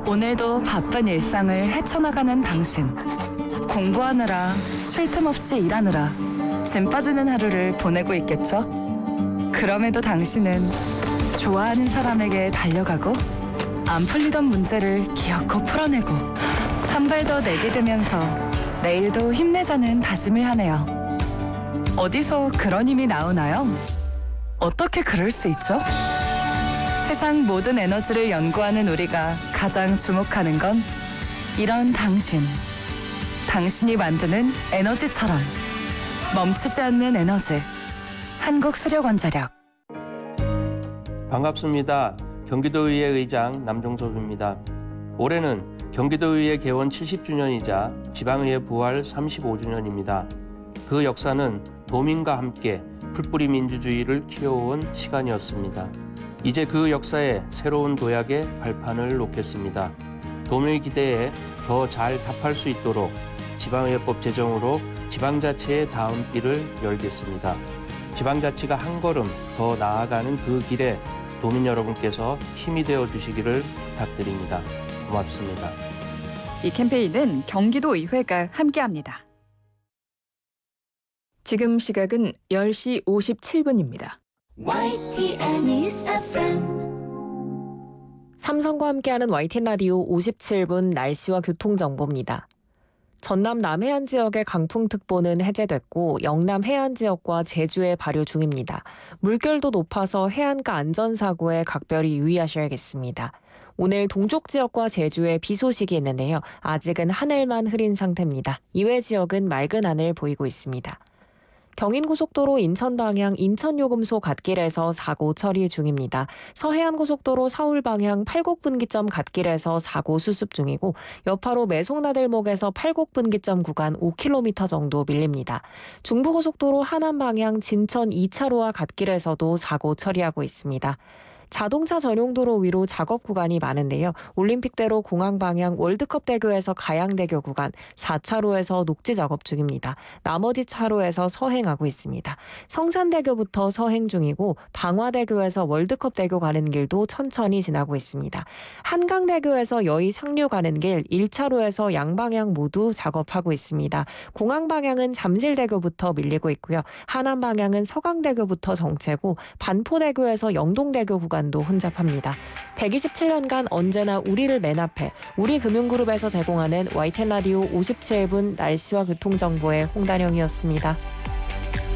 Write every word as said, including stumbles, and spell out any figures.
오늘도 바쁜 일상을 헤쳐나가는 당신. 공부하느라, 쉴 틈 없이 일하느라 짐 빠지는 하루를 보내고 있겠죠? 그럼에도 당신은 좋아하는 사람에게 달려가고 안 풀리던 문제를 기어코 풀어내고 한 발 더 내디디면서 내일도 힘내자는 다짐을 하네요. 어디서 그런 힘이 나오나요? 어떻게 그럴 수 있죠? 세상 모든 에너지를 연구하는 우리가 가장 주목하는 건 이런 당신. 당신이 만드는 에너지처럼 멈추지 않는 에너지. 한국수력원자력. 반갑습니다. 경기도의회 의장 남종섭입니다. 올해는 경기도의회 개원 칠십 주년이자 지방의회 부활 삼십오 주년입니다. 그 역사는 도민과 함께 풀뿌리 민주주의를 키워온 시간이었습니다. 이제 그 역사에 새로운 도약의 발판을 놓겠습니다. 도민의 기대에 더 잘 답할 수 있도록 지방의회법 제정으로 지방자치의 다음 길을 열겠습니다. 지방자치가 한 걸음 더 나아가는 그 길에 도민 여러분께서 힘이 되어 주시기를 부탁드립니다. 고맙습니다. 이 캠페인은 경기도의회가 함께합니다. 지금 시각은 열 시 오십칠 분입니다. 와이티엔 News 에프엠. 삼성과 함께하는 와이티엔 라디오 오십칠 분 날씨와 교통정보입니다. 전남 남해안 지역의 강풍특보는 해제됐고 영남 해안 지역과 제주에 발효 중입니다. 물결도 높아서 해안가 안전사고에 각별히 유의하셔야겠습니다. 오늘 동쪽 지역과 제주에 비 소식이 있는데요. 아직은 하늘만 흐린 상태입니다. 이외 지역은 맑은 하늘 보이고 있습니다. 경인고속도로 인천 방향 인천요금소 갓길에서 사고 처리 중입니다. 서해안고속도로 서울 방향 팔곡분기점 갓길에서 사고 수습 중이고 여파로 매송나들목에서 팔곡분기점 구간 오 킬로미터 정도 밀립니다. 중부고속도로 하남 방향 진천 이 차로와 갓길에서도 사고 처리하고 있습니다. 자동차 전용 도로 위로 작업 구간이 많은데요. 올림픽대로 공항 방향 월드컵대교에서 가양대교 구간, 사 차로에서 녹지 작업 중입니다. 나머지 차로에서 서행하고 있습니다. 성산대교부터 서행 중이고 방화대교에서 월드컵대교 가는 길도 천천히 지나고 있습니다. 한강대교에서 여의 상류 가는 길 일 차로에서 양방향 모두 작업하고 있습니다. 공항 방향은 잠실대교부터 밀리고 있고요. 하남 방향은 서강대교부터 정체고 반포대교에서 영동대교 구간 도 혼잡합니다. 백이십칠 년간 언제나 우리를 맨 앞에 우리금융그룹에서 제공하는 와이티엔 라디오 오십칠 분 날씨와 교통정보의 홍단영이었습니다.